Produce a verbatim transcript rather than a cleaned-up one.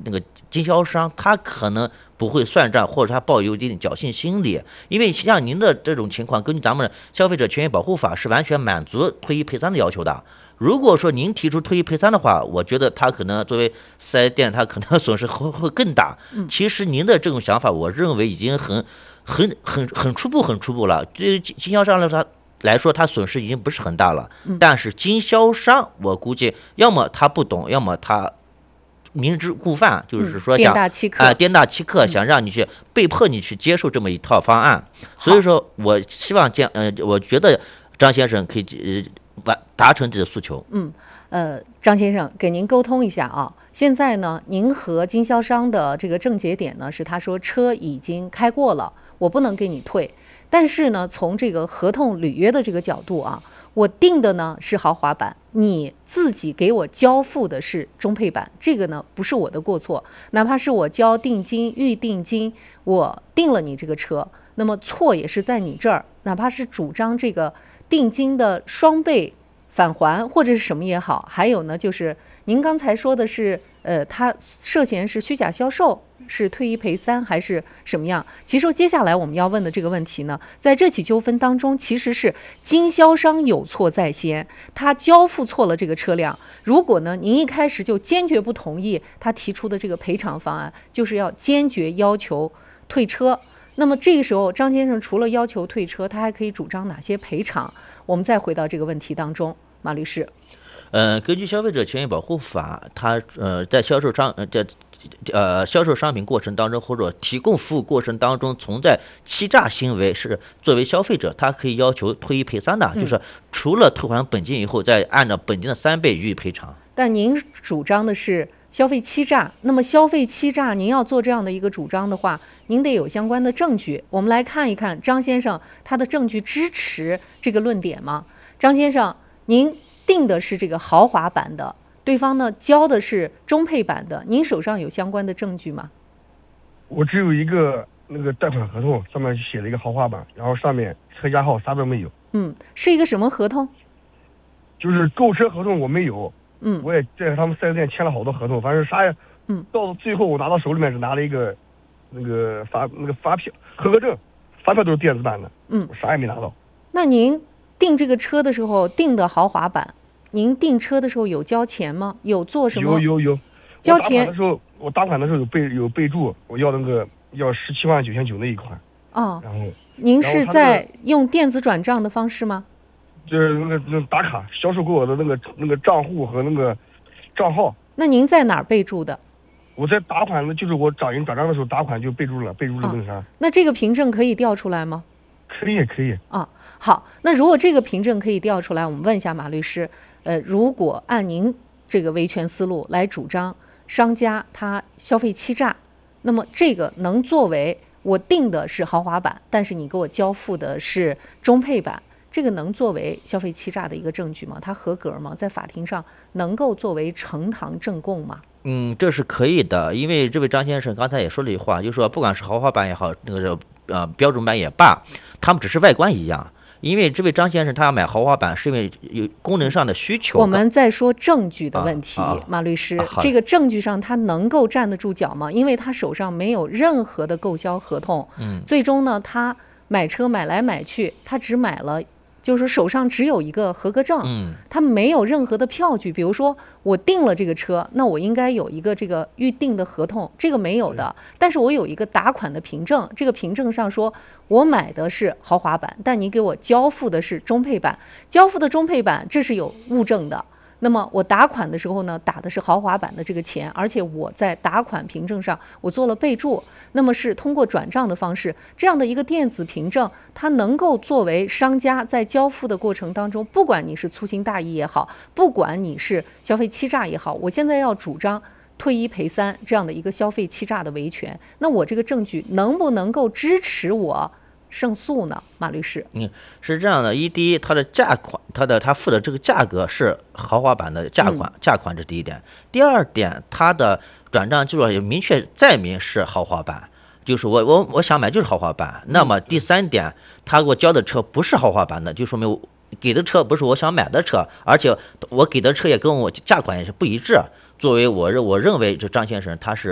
那个经销商他可能不会算账，或者他抱有一定侥幸心理。因为像您的这种情况，根据咱们消费者权益保护法是完全满足退一赔三的要求的。如果说您提出退一赔三的话，我觉得他可能作为四 S 店，他可能损失会会更大。其实您的这种想法，我认为已经很很很很初步很初步了。对于经销商来说，来说，他损失已经不是很大了。但是经销商，我估计要么他不懂，要么他明知故犯，就是说想嗯、店大欺客啊、呃，店大欺客，想让你去被迫你去接受这么一套方案。所以说我希望这样，呃，我觉得张先生可以呃完达成自己的诉求。 嗯，呃，张先生给您沟通一下啊。现在呢，您和经销商的这个症结点呢是，他说车已经开过了，我不能给你退。但是呢，从这个合同履约的这个角度啊，我定的呢是豪华版，你自己给我交付的是中配版，这个呢不是我的过错，哪怕是我交定金、预定金，我定了你这个车，那么错也是在你这儿，哪怕是主张这个定金的双倍返还或者是什么也好，还有呢就是您刚才说的是，呃，他涉嫌是虚假销售，是退一赔三还是什么样？其实接下来我们要问的这个问题呢，在这起纠纷当中，其实是经销商有错在先，他交付错了这个车辆。如果呢，您一开始就坚决不同意他提出的这个赔偿方案，就是要坚决要求退车。那么这个时候，张先生除了要求退车，他还可以主张哪些赔偿？我们再回到这个问题当中，马律师。 呃，根据消费者权益保护法，它呃在销售商呃在呃销售商品过程当中或者提供服务过程当中存在欺诈行为，是作为消费者他可以要求退一赔三的，就是除了退还本金以后，再按照本金的三倍予以赔偿。 但您主张的是消费欺诈，那么消费欺诈，您要做这样的一个主张的话，您得有相关的证据。我们来看一看张先生他的证据支持这个论点吗？张先生，您定的是这个豪华版的，对方呢交的是中配版的，您手上有相关的证据吗？ 我只有一个那个贷款合同，上面写了一个豪华版，然后上面车架号啥都没有。 嗯，是一个什么合同？ 就是购车合同我没有。 嗯， 我也在他们四 S 店签了好多合同，反正啥也， 嗯， 到最后我拿到手里面是拿了一个那个发那个发票合格证，发票都是电子版的。 嗯， 我啥也没拿到。 那您订这个车的时候订的豪华版，您订车的时候有交钱吗？有做什么？ 有有有。 交钱我打款的时候，我打款的时候有备有备注，我要那个要十七万九千九那一款。 哦。 然后。 您是在用电子转账的方式吗？ 就是那个那个打卡，销售给我的那个那个账户和那个账号。 那您在哪儿备注的？ 我在打款的，就是我找人转账的时候打款就备注了，备注了那个啥。 啊、那这个凭证可以调出来吗？ 可以可以。 啊，好，那如果这个凭证可以调出来，我们问一下马律师，呃，如果按您这个维权思路来主张商家他消费欺诈，那么这个能作为我定的是豪华版，但是你给我交付的是中配版，这个能作为消费欺诈的一个证据吗？它合格吗？在法庭上能够作为呈堂证供吗？ 嗯，这是可以的，因为这位张先生刚才也说了一句话，就是说不管是豪华版也好，那个呃标准版也罢，他们只是外观一样。因为这位张先生他要买豪华版，是因为有功能上的需求。 我们在说证据的问题， 啊啊、 马律师、 啊， 这个证据上他能够站得住脚吗？因为他手上没有任何的购销合同， 嗯， 最终呢，他买车买来买去，他只买了。就是手上只有一个合格证， 嗯， 他没有任何的票据。比如说我订了这个车，那我应该有一个这个预定的合同，这个没有的。但是我有一个打款的凭证，这个凭证上说我买的是豪华版，但你给我交付的是中配版，交付的中配版这是有物证的。那么我打款的时候呢，打的是豪华版的这个钱，而且我在打款凭证上我做了备注，那么是通过转账的方式，这样的一个电子凭证，它能够作为商家在交付的过程当中，不管你是粗心大意也好，不管你是消费欺诈也好，我现在要主张退一赔三这样的一个消费欺诈的维权，那我这个证据能不能够支持我胜诉呢？马律师， 嗯，是这样的，一第一，它的价款，它的它付的这个价格是豪华版的价款，嗯、价款是第一点。第二点，它的转账记录也明确载明是豪华版，就是我我我想买就是豪华版。那么第三点，他给我交的车不是豪华版的，就说明我给的车不是我想买的车，而且我给的车也跟我价款也是不一致。作为我认我认为，这张先生他是。